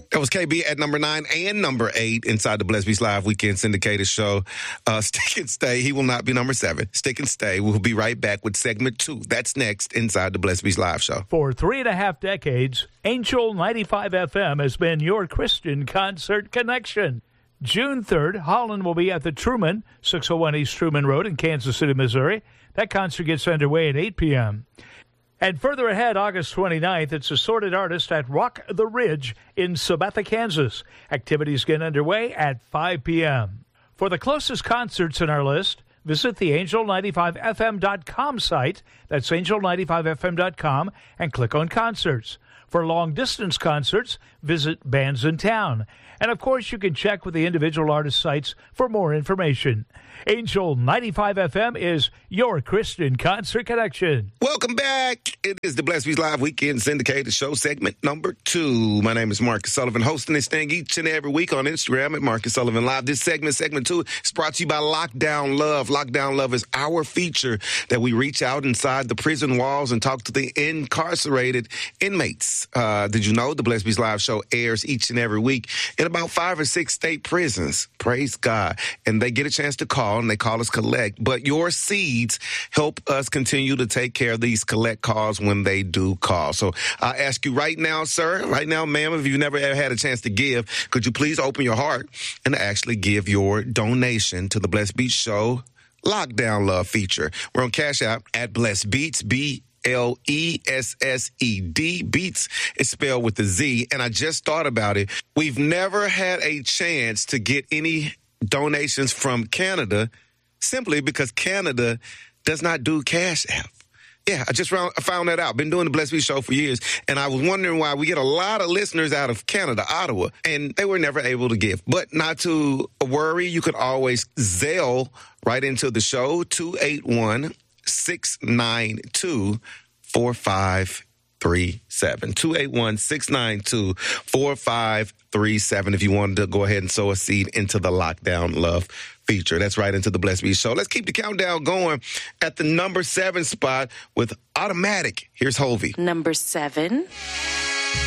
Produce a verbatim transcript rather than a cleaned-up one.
That was K B at number nine and number eight inside the Blessed Beats Live Weekend Syndicated Show. Uh, stick and stay. He will not be number seven. Stick and stay. We'll be right back with segment two. That's next inside the Blessed Beats Live Show. For three and a half decades, Angel ninety-five F M has been your Christian concert connection. June third, Holland will be at the Truman, six oh one East Truman Road in Kansas City, Missouri. That concert gets underway at eight p.m. And further ahead, August twenty-ninth, it's Assorted Artist at Rock the Ridge in Sabetha, Kansas. Activities get underway at five p.m. For the closest concerts in our list, visit the angel ninety-five F M dot com site. That's angel ninety-five F M dot com and click on concerts. For long-distance concerts, visit Bands in Town. And, of course, you can check with the individual artist sites for more information. Angel ninety-five F M is your Christian concert connection. Welcome back. It is the Blessed Beats Live Weekend Syndicated Show, segment number two. My name is Marcus Sullivan, hosting this thing each and every week on Instagram at Marcus Sullivan Live. This segment, segment two, is brought to you by Lockdown Love. Lockdown Love is our feature that we reach out inside the prison walls and talk to the incarcerated inmates. Uh, did you know the Blessed Beats Live Show airs each and every week in about five or six state prisons? Praise God. And they get a chance to call, and they call us collect. But your seeds help us continue to take care of these collect calls when they do call. So I ask you right now, sir, right now, ma'am, if you've never ever had a chance to give, could you please open your heart and actually give your donation to the Blessed Beats Show Lockdown Love feature? We're on Cash App at Blessed Beats, B L E S S E D. Beats is spelled with a Z. And I just thought about it. We've never had a chance to get any donations from Canada simply because Canada does not do Cash App. Yeah, I just found, found that out. Been doing the Blessed Beats Show for years, and I was wondering why we get a lot of listeners out of Canada, Ottawa, and they were never able to give. But not to worry, you could always Zelle right into the show, two eight one, six nine two, four five three seven. two eight one, six nine two, four five three seven if you wanted to go ahead and sow a seed into the Lockdown Love feature. That's right into the Blessed Beats Show. Let's keep the countdown going at the number seven spot with Automatic. Here's Hovey. Number seven.